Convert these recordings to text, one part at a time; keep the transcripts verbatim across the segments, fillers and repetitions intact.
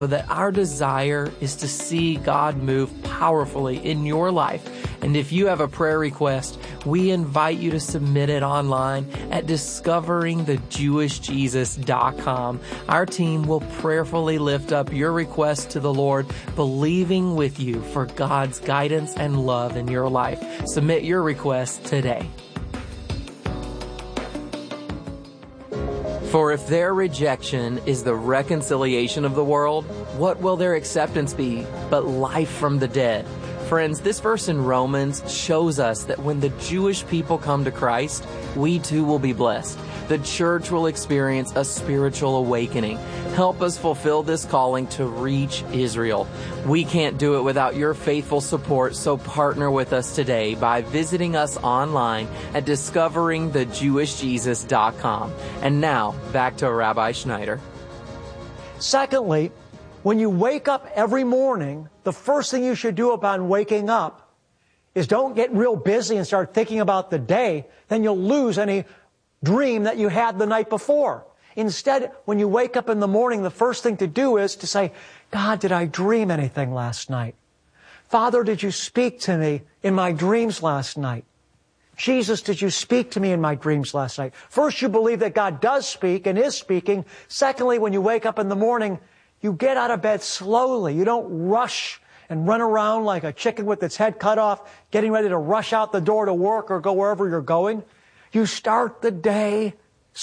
that our desire is to see God move powerfully in your life. And if you have a prayer request, we invite you to submit it online at discovering the jewish jesus dot com. Our team will prayerfully lift up your request to the Lord, believing with you for God's guidance and love in your life. Submit your request today. For if their rejection is the reconciliation of the world, what will their acceptance be but life from the dead? Friends, this verse in Romans shows us that when the Jewish people come to Christ, we too will be blessed. The church will experience a spiritual awakening. Help us fulfill this calling to reach Israel. We can't do it without your faithful support, so partner with us today by visiting us online at discovering the jewish jesus dot com. And now, back to Rabbi Schneider. Secondly, when you wake up every morning, the first thing you should do upon waking up is don't get real busy and start thinking about the day. Then you'll lose any dream that you had the night before. Instead, when you wake up in the morning, the first thing to do is to say, God, did I dream anything last night? Father, did you speak to me in my dreams last night? Jesus, did you speak to me in my dreams last night? First, you believe that God does speak and is speaking. Secondly, when you wake up in the morning, you get out of bed slowly. You don't rush and run around like a chicken with its head cut off, getting ready to rush out the door to work or go wherever you're going. You start the day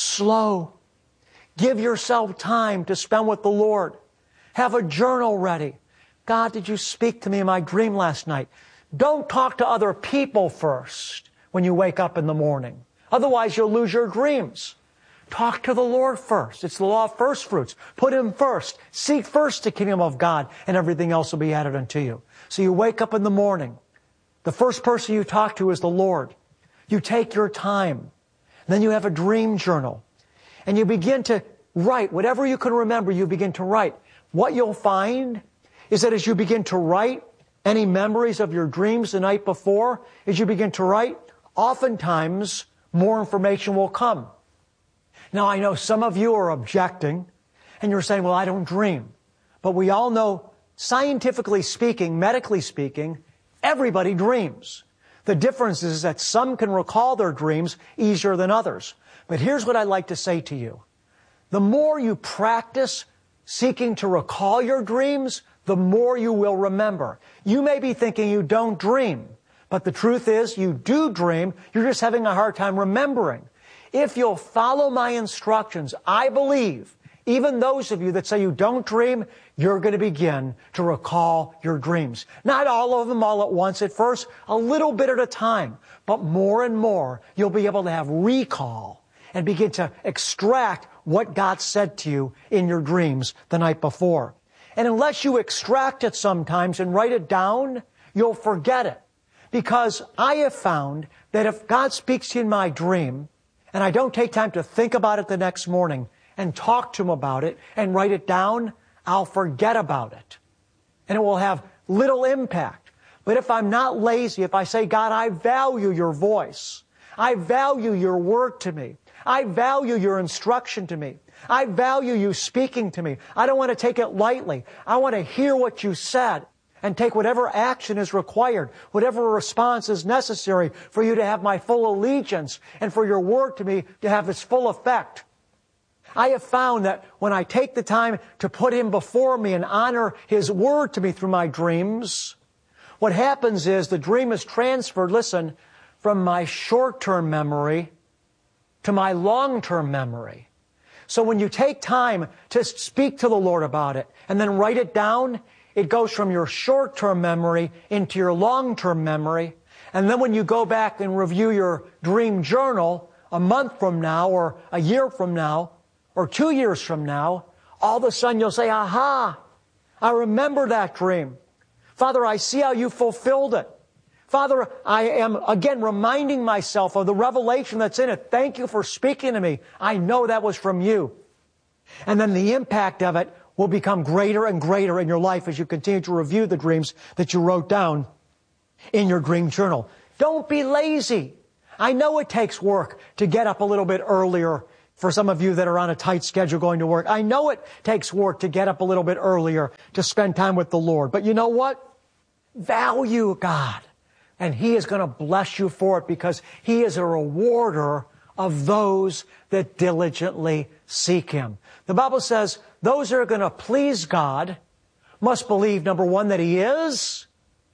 slow. Give yourself time to spend with the Lord. Have a journal ready. God, did you speak to me in my dream last night? Don't talk to other people first when you wake up in the morning. Otherwise, you'll lose your dreams. Talk to the Lord first. It's the law of first fruits. Put Him first. Seek first the kingdom of God, and everything else will be added unto you. So you wake up in the morning. The first person you talk to is the Lord. You take your time. Then you have a dream journal. And you begin to write. Whatever you can remember, you begin to write. What you'll find is that as you begin to write any memories of your dreams the night before, as you begin to write, oftentimes more information will come. Now, I know some of you are objecting, and you're saying, well, I don't dream. But we all know, scientifically speaking, medically speaking, everybody dreams. The difference is that some can recall their dreams easier than others. But here's what I'd like to say to you. The more you practice seeking to recall your dreams, the more you will remember. You may be thinking you don't dream, but the truth is you do dream. You're just having a hard time remembering. If you'll follow my instructions, I believe, even those of you that say you don't dream, you're going to begin to recall your dreams. Not all of them all at once at first, a little bit at a time, but more and more you'll be able to have recall and begin to extract what God said to you in your dreams the night before. And unless you extract it sometimes and write it down, you'll forget it. Because I have found that if God speaks to you in my dream, and I don't take time to think about it the next morning and talk to Him about it and write it down, I'll forget about it. And it will have little impact. But if I'm not lazy, if I say, God, I value your voice. I value your word to me. I value your instruction to me. I value you speaking to me. I don't want to take it lightly. I want to hear what you said and take whatever action is required, whatever response is necessary for you to have my full allegiance and for your word to me to have its full effect. I have found that when I take the time to put Him before me and honor His word to me through my dreams, what happens is the dream is transferred, listen, from my short-term memory to my long-term memory. So when you take time to speak to the Lord about it and then write it down, it goes from your short-term memory into your long-term memory. And then when you go back and review your dream journal a month from now or a year from now or two years from now, all of a sudden you'll say, aha, I remember that dream. Father, I see how you fulfilled it. Father, I am again reminding myself of the revelation that's in it. Thank you for speaking to me. I know that was from you. And then the impact of it will become greater and greater in your life as you continue to review the dreams that you wrote down in your dream journal. Don't be lazy. I know it takes work to get up a little bit earlier, For some of you that are on a tight schedule going to work, I know it takes work to get up a little bit earlier to spend time with the Lord. But you know what? Value God. And He is going to bless you for it because He is a rewarder of those that diligently seek Him. The Bible says those that are going to please God must believe, number one, that He is.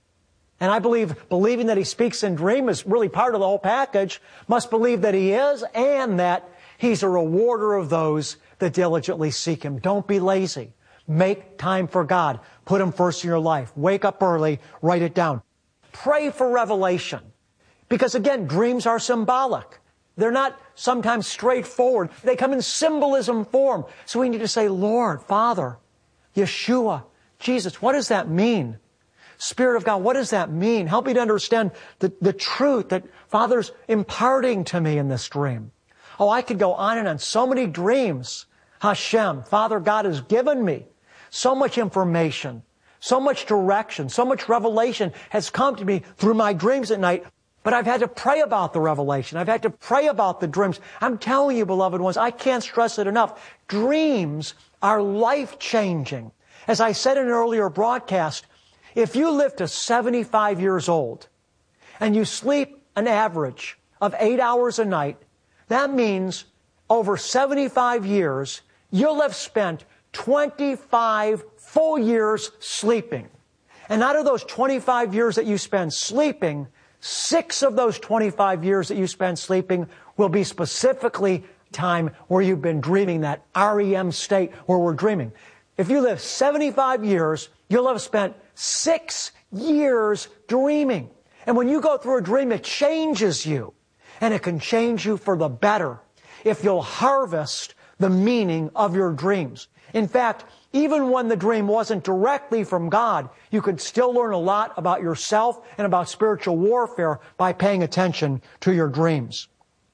And I believe believing that He speaks in dream is really part of the whole package. Must believe that He is and that He's a rewarder of those that diligently seek Him. Don't be lazy. Make time for God. Put Him first in your life. Wake up early. Write it down. Pray for revelation. Because again, dreams are symbolic. They're not sometimes straightforward. They come in symbolism form. So we need to say, Lord, Father, Yeshua, Jesus, what does that mean? Spirit of God, what does that mean? Help me to understand the, the truth that Father's imparting to me in this dream. Oh, I could go on and on. So many dreams, Hashem, Father God has given me. So much information, so much direction, so much revelation has come to me through my dreams at night. But I've had to pray about the revelation. I've had to pray about the dreams. I'm telling you, beloved ones, I can't stress it enough. Dreams are life-changing. As I said in an earlier broadcast, if you live to seventy-five years old and you sleep an average of eight hours a night, that means over seventy-five years, you'll have spent twenty-five full years sleeping. And out of those twenty-five years that you spend sleeping, six of those twenty-five years that you spend sleeping will be specifically time where you've been dreaming, that R E M state where we're dreaming. If you live seventy-five years, you'll have spent six years dreaming. And when you go through a dream, it changes you. And it can change you for the better if you'll harvest the meaning of your dreams. In fact, even when the dream wasn't directly from God, you could still learn a lot about yourself and about spiritual warfare by paying attention to your dreams.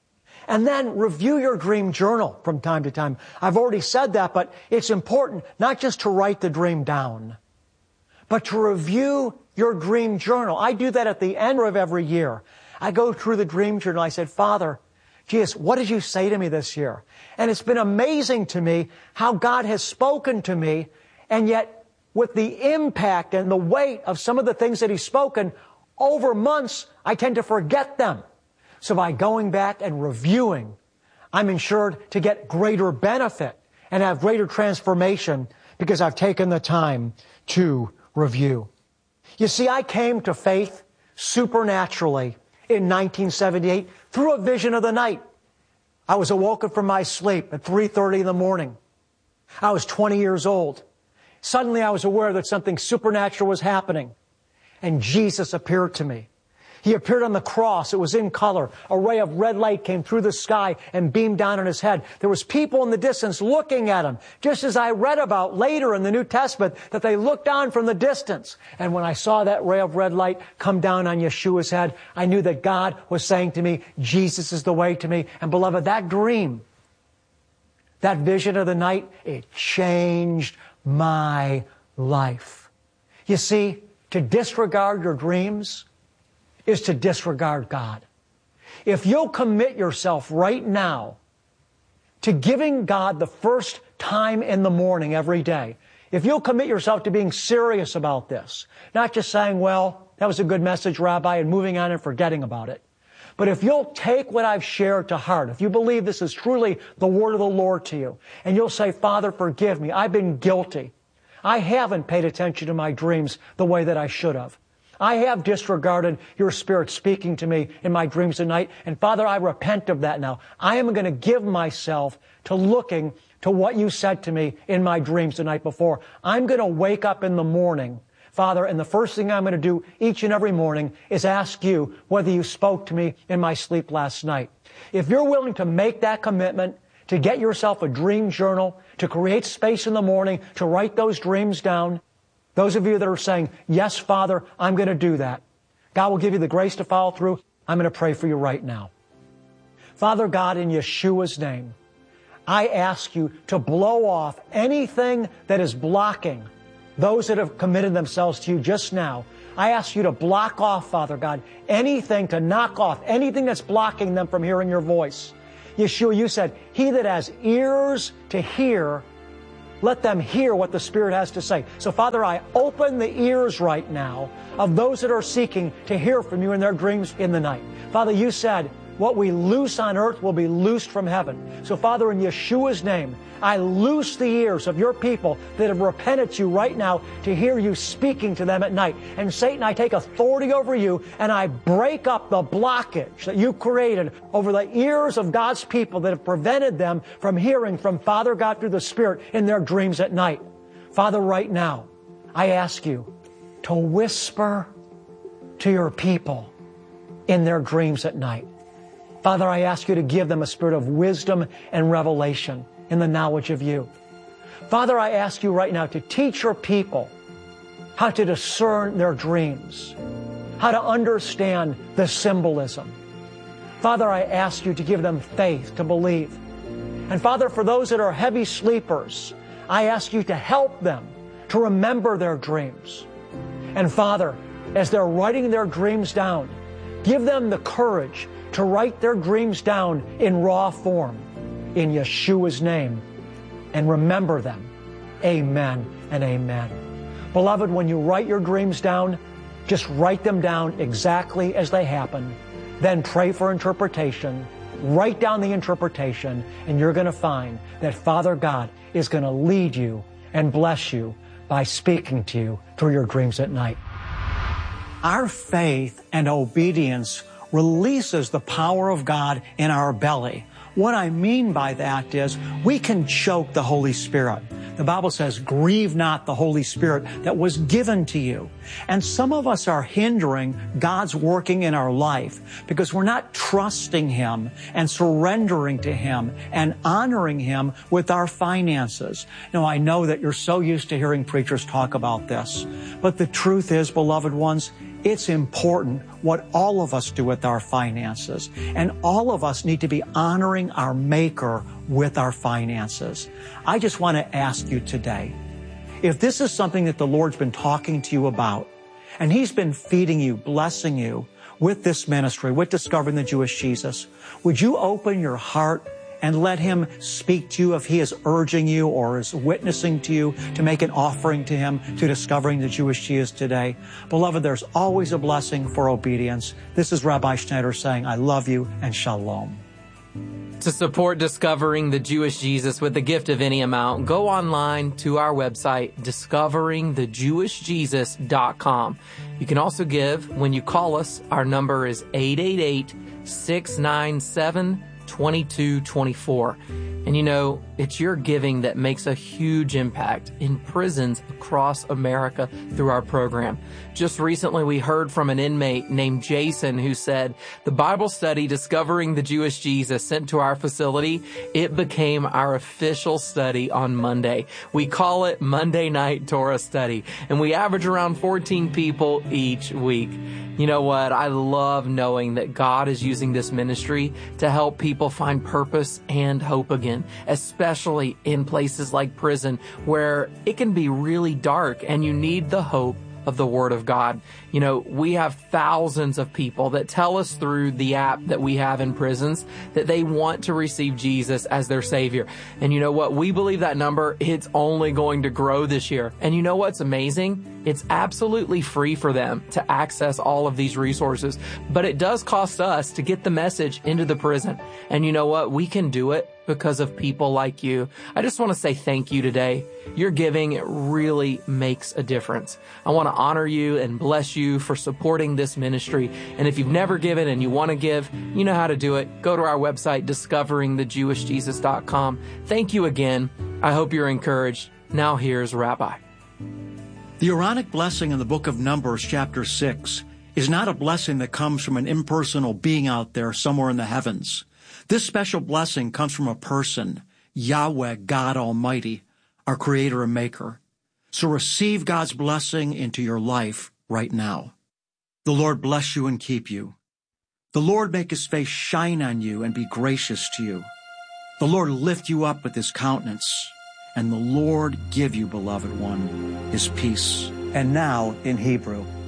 And then review your dream journal from time to time. I've already said that, but it's important not just to write the dream down, but to review your dream journal. I do that at the end of every year. I go through the dream journal. I said, Father, Jesus, what did you say to me this year? And it's been amazing to me how God has spoken to me, and yet with the impact and the weight of some of the things that He's spoken over months, I tend to forget them. So by going back and reviewing, I'm ensured to get greater benefit and have greater transformation because I've taken the time to review. You see, I came to faith supernaturally in nineteen seventy-eight through a vision of the night. I was awoken from my sleep at three thirty in the morning. I was twenty years old. Suddenly I was aware that something supernatural was happening, and Jesus appeared to me. He appeared on the cross. It was in color. A ray of red light came through the sky and beamed down on His head. There was people in the distance looking at Him, just as I read about later in the New Testament that they looked on from the distance. And when I saw that ray of red light come down on Yeshua's head, I knew that God was saying to me, Jesus is the way to me. And beloved, that dream, that vision of the night, it changed my life. You see, to disregard your dreams is to disregard God. If you'll commit yourself right now to giving God the first time in the morning every day, if you'll commit yourself to being serious about this, not just saying, well, that was a good message, Rabbi, and moving on and forgetting about it. But if you'll take what I've shared to heart, if you believe this is truly the word of the Lord to you, and you'll say, Father, forgive me. I've been guilty. I haven't paid attention to my dreams the way that I should have. I have disregarded your Spirit speaking to me in my dreams at night. And Father, I repent of that now. I am going to give myself to looking to what you said to me in my dreams the night before. I'm going to wake up in the morning, Father, and the first thing I'm going to do each and every morning is ask you whether you spoke to me in my sleep last night. If you're willing to make that commitment, to get yourself a dream journal, to create space in the morning, to write those dreams down, those of you that are saying, yes, Father, I'm going to do that, God will give you the grace to follow through. I'm going to pray for you right now. Father God, in Yeshua's name, I ask you to blow off anything that is blocking those that have committed themselves to you just now. I ask you to block off, Father God, anything to knock off, anything that's blocking them from hearing your voice. Yeshua, you said, he that has ears to hear, let them hear what the Spirit has to say. So, Father, I open the ears right now of those that are seeking to hear from you in their dreams in the night. Father, you said, what we loose on earth will be loosed from heaven. So, Father, in Yeshua's name, I loose the ears of your people that have repented to you right now to hear you speaking to them at night. And Satan, I take authority over you and I break up the blockage that you created over the ears of God's people that have prevented them from hearing from Father God through the Spirit in their dreams at night. Father, right now, I ask you to whisper to your people in their dreams at night. Father, I ask you to give them a spirit of wisdom and revelation in the knowledge of you. Father, I ask you right now to teach your people how to discern their dreams, how to understand the symbolism. Father, I ask you to give them faith to believe. And Father, for those that are heavy sleepers, I ask you to help them to remember their dreams. And Father, as they're writing their dreams down, give them the courage to write their dreams down in raw form, in Yeshua's name, and remember them. Amen and amen. Beloved, when you write your dreams down, just write them down exactly as they happen. Then pray for interpretation. Write down the interpretation, and you're going to find that Father God is going to lead you and bless you by speaking to you through your dreams at night. Our faith and obedience releases the power of God in our belly. What I mean by that is we can choke the Holy Spirit. The Bible says, grieve not the Holy Spirit that was given to you. And some of us are hindering God's working in our life because we're not trusting Him and surrendering to Him and honoring Him with our finances. Now, I know that you're so used to hearing preachers talk about this, but the truth is, beloved ones, it's important what all of us do with our finances. And all of us need to be honoring our Maker with our finances. I just want to ask you today, if this is something that the Lord's been talking to you about, and He's been feeding you, blessing you with this ministry, with Discovering the Jewish Jesus, would you open your heart and let Him speak to you if He is urging you or is witnessing to you to make an offering to Him to Discovering the Jewish Jesus today? Beloved, there's always a blessing for obedience. This is Rabbi Schneider saying, I love you and shalom. To support Discovering the Jewish Jesus with a gift of any amount, go online to our website, discovering the jewish jesus dot com. You can also give when you call us. Our number is eight eight eight, six nine seven, twenty-two twenty-four. And you know, it's your giving that makes a huge impact in prisons across America through our program. Just recently, we heard from an inmate named Jason who said, the Bible study Discovering the Jewish Jesus sent to our facility, it became our official study on Monday. We call it Monday Night Torah Study, and we average around fourteen people each week. You know what? I love knowing that God is using this ministry to help people find purpose and hope again, especially in places like prison where it can be really dark and you need the hope of the Word of God. You know, we have thousands of people that tell us through the app that we have in prisons that they want to receive Jesus as their Savior. And you know what? We believe that number, it's only going to grow this year. And you know what's amazing? It's absolutely free for them to access all of these resources, but it does cost us to get the message into the prison. And you know what? We can do it because of people like you. I just want to say thank you today. Your giving, it really makes a difference. I want to honor you and bless you for supporting this ministry. And if you've never given and you want to give, you know how to do it. Go to our website, discovering the jewish jesus dot com. Thank you again. I hope you're encouraged. Now here's Rabbi. The Aaronic blessing in the book of Numbers, chapter six, is not a blessing that comes from an impersonal being out there somewhere in the heavens. This special blessing comes from a person, Yahweh, God Almighty, our Creator and Maker. So receive God's blessing into your life right now. The Lord bless you and keep you. The Lord make His face shine on you and be gracious to you. The Lord lift you up with His countenance, and the Lord give you, beloved one, His peace. And now in Hebrew.